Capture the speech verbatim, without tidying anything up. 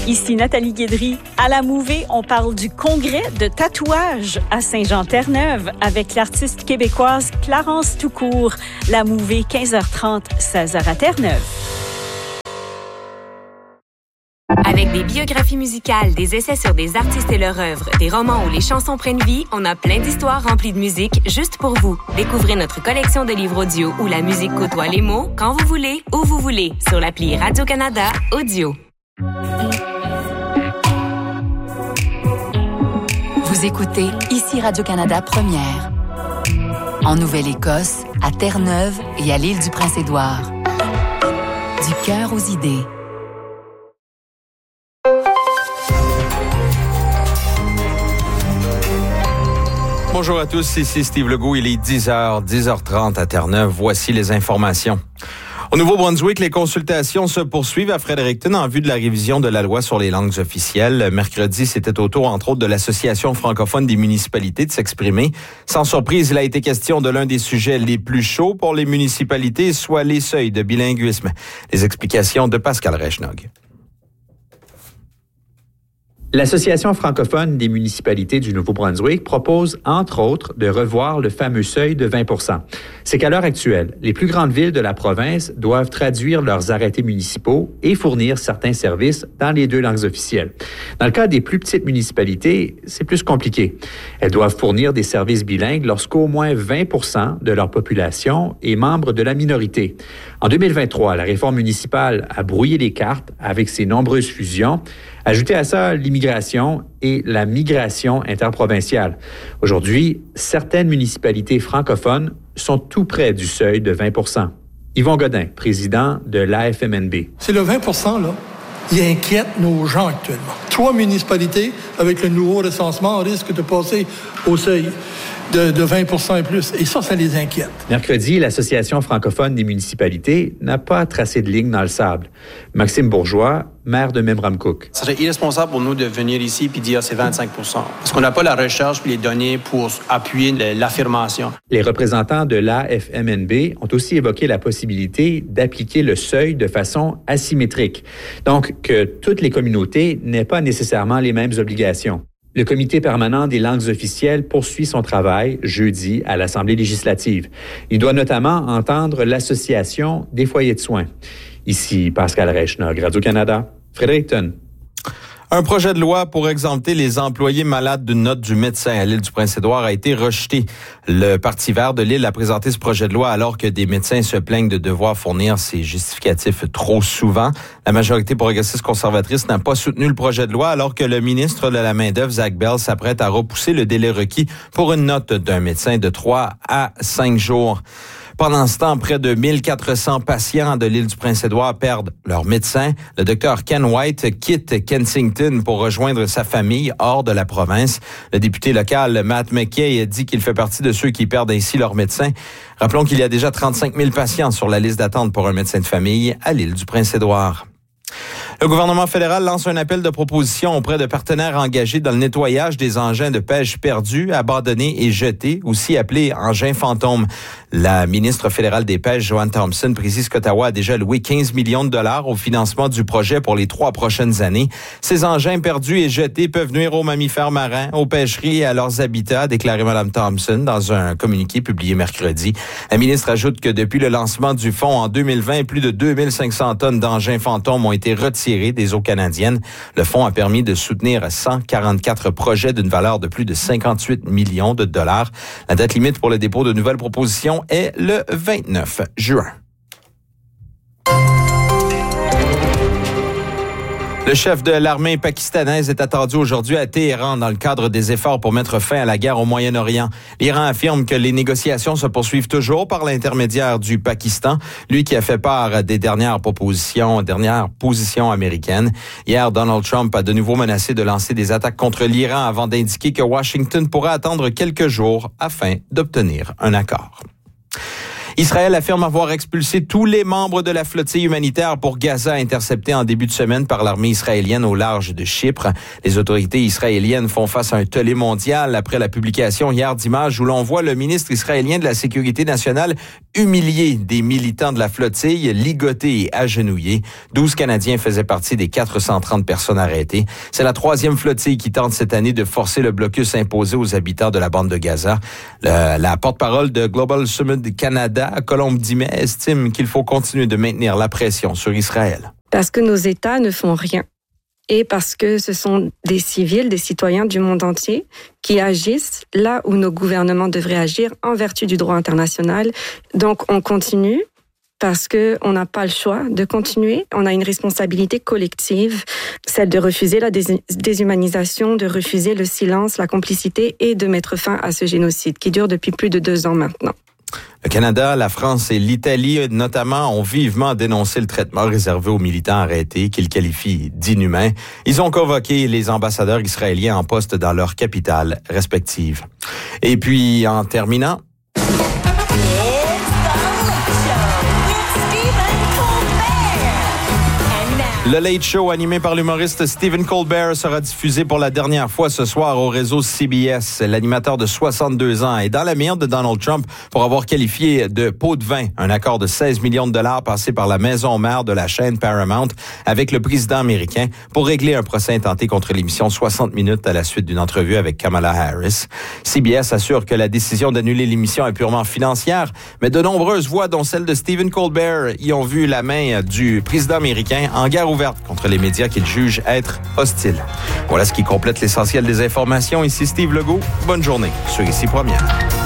Ici Nathalie Guédry. À la Mouvée, on parle du congrès de tatouage à Saint-Jean-Terre-Neuve avec l'artiste québécoise Clarence Toucourt. La Mouvée, quinze heures trente, seize heures à Terre-Neuve. Avec des biographies musicales, des essais sur des artistes et leur œuvre, des romans où les chansons prennent vie, on a plein d'histoires remplies de musique juste pour vous. Découvrez notre collection de livres audio où la musique côtoie les mots quand vous voulez, où vous voulez, sur l'appli Radio-Canada Audio. Vous écoutez ici Radio-Canada Première. En Nouvelle-Écosse, à Terre-Neuve et à l'île du Prince-Édouard. Du cœur aux idées. Bonjour à tous, ici Steve Legault. Il est dix heures, dix heures trente à Terre-Neuve. Voici les informations. Au Nouveau-Brunswick, les consultations se poursuivent à Fredericton en vue de la révision de la loi sur les langues officielles. Mercredi, c'était au tour, entre autres, de l'Association francophone des municipalités de s'exprimer. Sans surprise, il a été question de l'un des sujets les plus chauds pour les municipalités, soit les seuils de bilinguisme. Les explications de Pascal Reichnog. L'Association francophone des municipalités du Nouveau-Brunswick propose, entre autres, de revoir le fameux seuil de vingt pour cent. C'est qu'à l'heure actuelle, les plus grandes villes de la province doivent traduire leurs arrêtés municipaux et fournir certains services dans les deux langues officielles. Dans le cas des plus petites municipalités, c'est plus compliqué. Elles doivent fournir des services bilingues lorsqu'au moins vingt pour cent de leur population est membre de la minorité. En deux mille vingt-trois, la réforme municipale a brouillé les cartes avec ses nombreuses fusions. Ajoutez à ça l'immigration et la migration interprovinciale. Aujourd'hui, certaines municipalités francophones sont tout près du seuil de vingt pour cent. Yvon Godin, président de l'A F M N B. C'est le vingt pour cent, là. Il inquiète nos gens actuellement. Trois municipalités, avec le nouveau recensement, risquent de passer au seuil de, de vingt pour cent et plus. Et ça, ça les inquiète. Mercredi, l'Association francophone des municipalités n'a pas tracé de ligne dans le sable. Maxime Bourgeois, maire de Memramcook. Ça serait irresponsable pour nous de venir ici puis dire c'est vingt-cinq pour cent. Parce qu'on n'a pas la recherche puis les données pour appuyer l'affirmation. Les représentants de l'A F M N B ont aussi évoqué la possibilité d'appliquer le seuil de façon asymétrique. Donc, que toutes les communautés n'aient pas nécessairement les mêmes obligations. Le Comité permanent des langues officielles poursuit son travail jeudi à l'Assemblée législative. Il doit notamment entendre l'Association des foyers de soins. Ici Pascal Reichnog, Radio-Canada, Fredericton. Un projet de loi pour exempter les employés malades d'une note du médecin à l'île du Prince-Édouard a été rejeté. Le Parti vert de l'île a présenté ce projet de loi alors que des médecins se plaignent de devoir fournir ces justificatifs trop souvent. La majorité progressiste conservatrice n'a pas soutenu le projet de loi alors que le ministre de la Main-d'œuvre, Zach Bell, s'apprête à repousser le délai requis pour une note d'un médecin de trois à cinq jours. Pendant ce temps, près de mille quatre cents patients de l'île du Prince-Édouard perdent leur médecin. Le docteur Ken White quitte Kensington pour rejoindre sa famille hors de la province. Le député local Matt McKay a dit qu'il fait partie de ceux qui perdent ainsi leur médecin. Rappelons qu'il y a déjà trente-cinq mille patients sur la liste d'attente pour un médecin de famille à l'île du Prince-Édouard. Le gouvernement fédéral lance un appel de proposition auprès de partenaires engagés dans le nettoyage des engins de pêche perdus, abandonnés et jetés, aussi appelés engins fantômes. La ministre fédérale des Pêches, Joanne Thompson, précise qu'Ottawa a déjà loué quinze millions de dollars au financement du projet pour les trois prochaines années. Ces engins perdus et jetés peuvent nuire aux mammifères marins, aux pêcheries et à leurs habitats, a déclaré Mme Thompson dans un communiqué publié mercredi. La ministre ajoute que depuis le lancement du fonds en deux mille vingt, plus de deux mille cinq cents tonnes d'engins fantômes ont été retirés des eaux canadiennes. Le fonds a permis de soutenir cent quarante-quatre projets d'une valeur de plus de cinquante-huit millions de dollars. La date limite pour le dépôt de nouvelles propositions est le vingt-neuf juin. Le chef de l'armée pakistanaise est attendu aujourd'hui à Téhéran dans le cadre des efforts pour mettre fin à la guerre au Moyen-Orient. L'Iran affirme que les négociations se poursuivent toujours par l'intermédiaire du Pakistan, lui qui a fait part des dernières propositions, dernières positions américaines. Hier, Donald Trump a de nouveau menacé de lancer des attaques contre l'Iran avant d'indiquer que Washington pourrait attendre quelques jours afin d'obtenir un accord. Israël affirme avoir expulsé tous les membres de la flottille humanitaire pour Gaza interceptés en début de semaine par l'armée israélienne au large de Chypre. Les autorités israéliennes font face à un tollé mondial après la publication hier d'images où l'on voit le ministre israélien de la Sécurité nationale humilié des militants de la flottille, ligotés et agenouillés. douze Canadiens faisaient partie des quatre cent trente personnes arrêtées. C'est la troisième flottille qui tente cette année de forcer le blocus imposé aux habitants de la bande de Gaza. Le, la porte-parole de Global Summit Canada, Colombe Dimet, estime qu'il faut continuer de maintenir la pression sur Israël. Parce que nos États ne font rien. Et parce que ce sont des civils, des citoyens du monde entier qui agissent là où nos gouvernements devraient agir en vertu du droit international. Donc, on continue parce qu'on n'a pas le choix de continuer. On a une responsabilité collective, celle de refuser la dés- déshumanisation, de refuser le silence, la complicité et de mettre fin à ce génocide qui dure depuis plus de deux ans maintenant. Le Canada, la France et l'Italie, notamment, ont vivement dénoncé le traitement réservé aux militants arrêtés, qu'ils qualifient d'inhumain. Ils ont convoqué les ambassadeurs israéliens en poste dans leurs capitales respectives. Et puis, en terminant... Le Late Show, animé par l'humoriste Stephen Colbert, sera diffusé pour la dernière fois ce soir au réseau C B S. L'animateur de soixante-deux ans est dans la mire de Donald Trump pour avoir qualifié de pot de vin un accord de seize millions de dollars passé par la maison mère de la chaîne Paramount avec le président américain pour régler un procès intenté contre l'émission soixante minutes à la suite d'une entrevue avec Kamala Harris. C B S assure que la décision d'annuler l'émission est purement financière, mais de nombreuses voix, dont celle de Stephen Colbert, y ont vu la main du président américain en guerre ouverte contre les médias qu'il juge être hostiles. Voilà ce qui complète l'essentiel des informations. Ici Steve Legault. Bonne journée sur Ici Première.